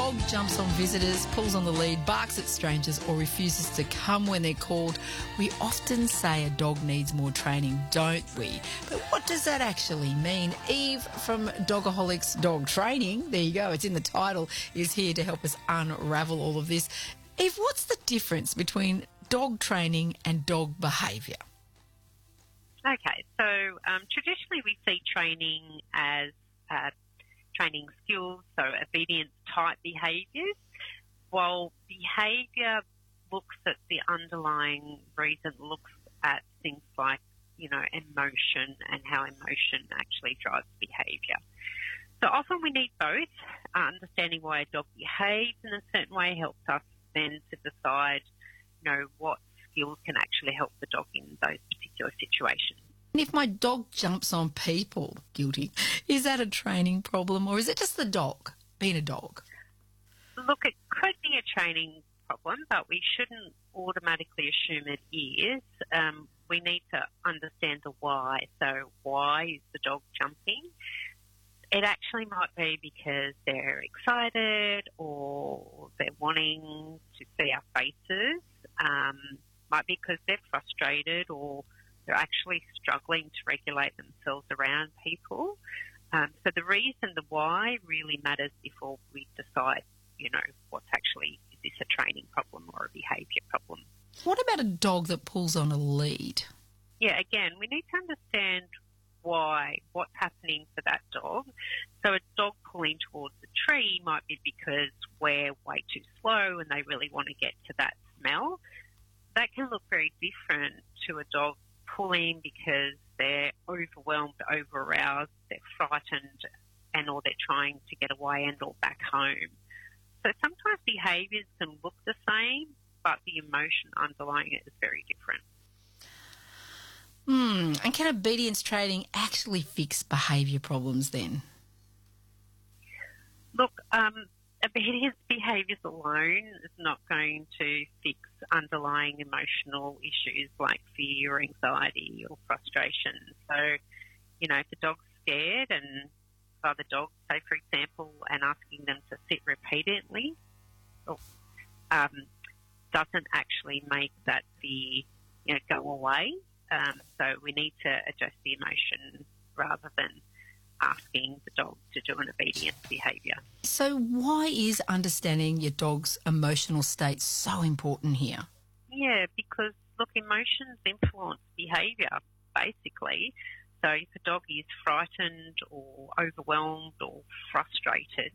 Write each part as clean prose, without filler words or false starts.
dog jumps on visitors, pulls on the lead, barks at strangers or refuses to come when they're called, we often say a dog needs more training, don't we? But what does that actually mean? Eve from Dogaholics Dog Training, there you go, it's in the title, is here to help us unravel all of this. Eve, what's the difference between dog training and dog behaviour? Okay, so traditionally we see training as training skills, so obedience-type behaviours, while behaviour looks at the underlying reason, looks at things like, emotion and how emotion actually drives behaviour. So often we need both. Understanding why a dog behaves in a certain way helps us then to decide, what skills can actually help the dog in those particular situations. And if my dog jumps on people, guilty, is that a training problem or is it just the dog being a dog? Look, it could be a training problem, but we shouldn't automatically assume it is. We need to understand the why. So why is the dog jumping? It actually might be because they're excited or they're wanting to see our faces. Might be because they're frustrated or they're actually struggling to regulate themselves around people. So the reason, the why, really matters before we decide, what's actually, is this a training problem or a behaviour problem? What about a dog that pulls on a lead? Yeah, again, we need to understand why, what's happening for that dog. So a dog pulling towards a tree might be because we're way too slow and they really want to get to that smell. That can look very different to a dog pulling because they're overwhelmed, over-aroused, they're frightened, and or they're trying to get away and or back home. So sometimes behaviours can look the same, but the emotion underlying it is very different. And can obedience training actually fix behaviour problems then? Look, obedience behaviours alone is not going to fix underlying emotional issues like fear or anxiety or frustration. So, if the dog's scared and by the dog, say for example, and asking them to sit repeatedly, doesn't actually make that fear, go away. So we need to adjust the emotion rather than asking the dog to do an obedience behaviour. So why is understanding your dog's emotional state so important here? Yeah, because, look, emotions influence behaviour, basically. So if a dog is frightened or overwhelmed or frustrated,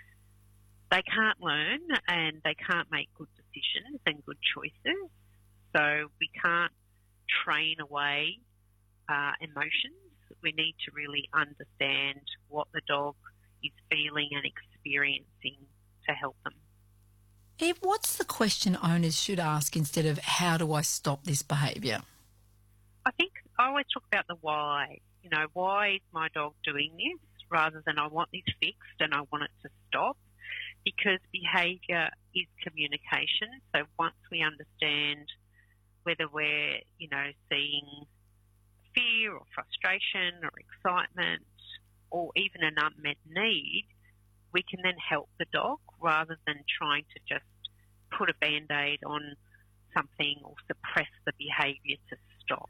they can't learn and they can't make good decisions and good choices. So we can't train away emotions. We need to really understand what the dog is feeling and experiencing to help them. Eve, what's the question owners should ask instead of how do I stop this behaviour? I think I always talk about the why. Why is my dog doing this rather than I want this fixed and I want it to stop? Because behaviour is communication. So once we understand whether we're, seeing fear or frustration or excitement or even an unmet need, we can then help the dog rather than trying to just put a Band-Aid on something or suppress the behaviour to stop.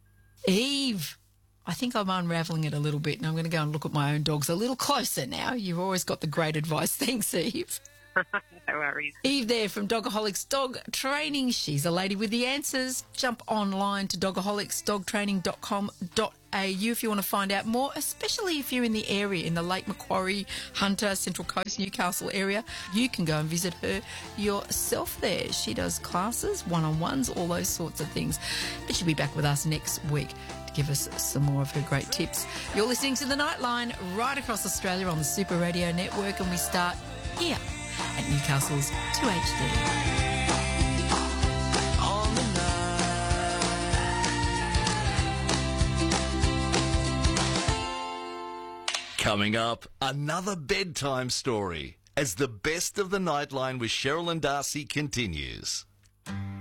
Eve, I think I'm unravelling it a little bit and I'm going to go and look at my own dogs a little closer now. You've always got the great advice. Thanks, Eve. No worries. Eve there from Dogaholics Dog Training. She's a lady with the answers. Jump online to dogaholicsdogtraining.com.au if you want to find out more, especially if you're in the area, in the Lake Macquarie, Hunter, Central Coast, Newcastle area. You can go and visit her yourself there. She does classes, one-on-ones, all those sorts of things. But she'll be back with us next week to give us some more of her great tips. You're listening to The Nightline right across Australia on the Super Radio Network, and we start here at Newcastle's 2HD. Coming up, another bedtime story as the best of the Nightline with Cheryl and Darcy continues.